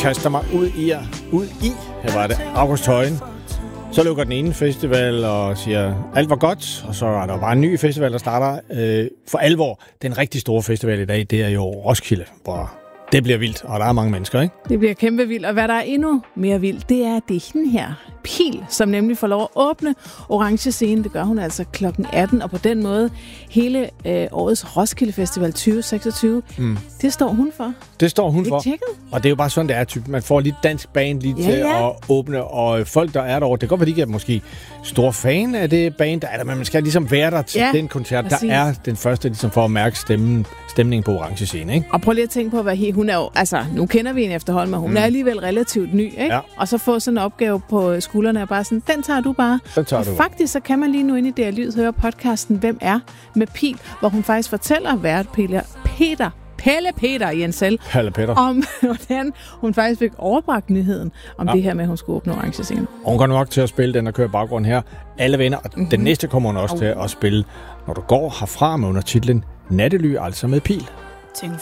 kaster mig ud i her var det, August Højen. Så lukker den ene festival og siger, alt var godt, og så er der bare en ny festival, der starter for alvor. Den rigtig store festival i dag, det er jo Roskilde, hvor det bliver vildt, og der er mange mennesker, ikke? Det bliver kæmpe vildt, og hvad der er endnu mere vildt, det er hende her, Pihl, som nemlig får lov at åbne Orange Scene. Det gør hun altså kl. 18, og på den måde hele årets Roskilde Festival 2026, det står hun for. Det står hun for. Tjekket? Og det er jo bare sådan, det er typen. Man får lidt dansk band lige til at åbne, og folk, der er derovre, det kan godt være, de ikke er måske store fan af det band, der er der, men man skal ligesom være der til den koncert. Præcis. Der er den første, ligesom for at mærke stemningen på Orange Scene, ikke? Og prøv lige at tænke på, hvad hun er jo, altså, nu kender vi hende efterhånden, men hun er alligevel relativt ny, ikke? Ja. Og så få sådan en opgave på skuldrene og bare sådan, den tager du bare. Faktisk, så kan man lige nu inde i det her lyd høre podcasten Hvem er? Med Pihl, hvor hun faktisk fortæller vært Pelle Peter Jensel om, hvordan hun faktisk fik overbragt nyheden om det her med, at hun skulle åbne Orange Scene. Og hun går nok til at spille den, der kører baggrund her. Alle venner, og den næste kommer hun også til at spille, når du går herfra med under titlen Nattely, altså med Pihl. Tænk